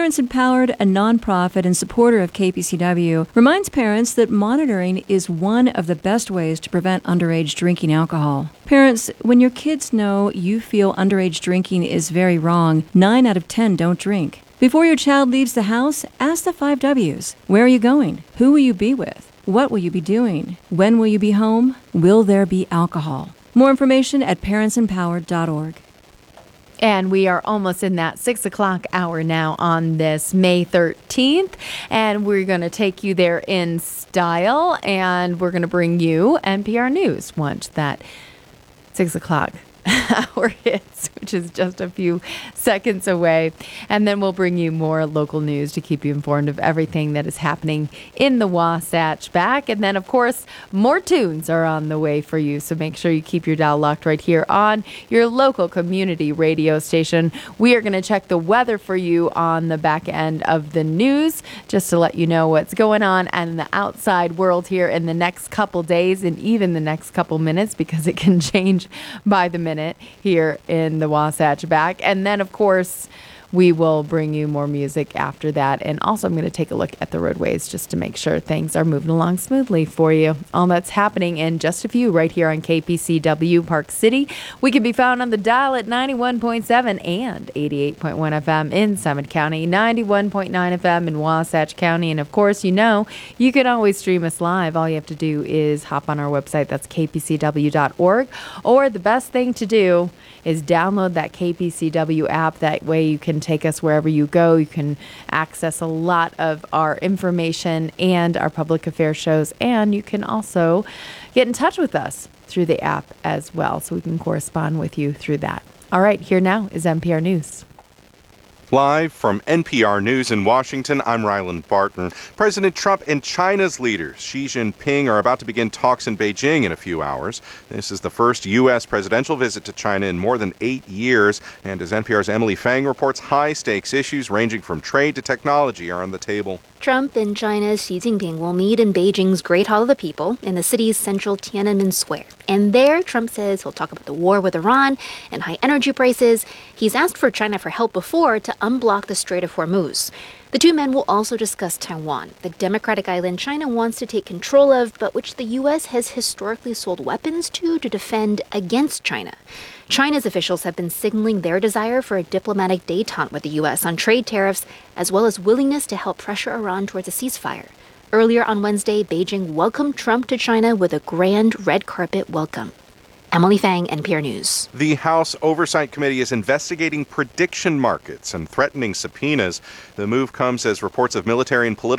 Parents Empowered, a nonprofit and supporter of KPCW, reminds parents that monitoring is one of the best ways to prevent underage drinking alcohol. Parents, when your kids know you feel underage drinking is very wrong, 9 out of 10 don't drink. Before your child leaves the house, ask the 5 W's. Where are you going? Who will you be with? What will you be doing? When will you be home? Will there be alcohol? More information at parentsempowered.org. And we are almost in that 6 o'clock hour now on this May 13th. And we're going to take you there in style. And we're going to bring you NPR News once that 6 o'clock hour hits, which is just a few seconds away. And then we'll bring you more local news to keep you informed of everything that is happening in the Wasatch Back. And then, of course, more tunes are on the way for you. So make sure you keep your dial locked right here on your local community radio station. We are going to check the weather for you on the back end of the news, just to let you know what's going on and in the outside world here in the next couple days and even the next couple minutes, because it can change by the minute here in the Wasatch Back. And then, of course, we will bring you more music after that. And also, I'm going to take a look at the roadways just to make sure things are moving along smoothly for you. All that's happening in just a few right here on KPCW Park City. We can be found on the dial at 91.7 and 88.1 FM in Summit County, 91.9 FM in Wasatch County. And of course, you know, you can always stream us live. All you have to do is hop on our website. That's kpcw.org. Or the best thing to do is download that KPCW app. That way you can take us wherever you go. You can access a lot of our information and our public affairs shows. And you can also get in touch with us through the app as well, so we can correspond with you through that. All right, here now is NPR News. Live from NPR News in Washington, I'm Ryland Barton. President Trump and China's leaders, Xi Jinping, are about to begin talks in Beijing in a few hours. This is the first U.S. presidential visit to China in more than 8 years. And as NPR's Emily Fang reports, high-stakes issues ranging from trade to technology are on the table. Trump and China's Xi Jinping will meet in Beijing's Great Hall of the People in the city's central Tiananmen Square. And there, Trump says he'll talk about the war with Iran and high energy prices. He's asked for China for help before to unblock the Strait of Hormuz. The two men will also discuss Taiwan, the democratic island China wants to take control of, but which the U.S. has historically sold weapons to defend against China. China's officials have been signaling their desire for a diplomatic détente with the U.S. on trade tariffs, as well as willingness to help pressure Iran towards a ceasefire. Earlier on Wednesday, Beijing welcomed Trump to China with a grand red carpet welcome. Emily Fang, NPR News. The House Oversight Committee is investigating prediction markets and threatening subpoenas. The move comes as reports of military and political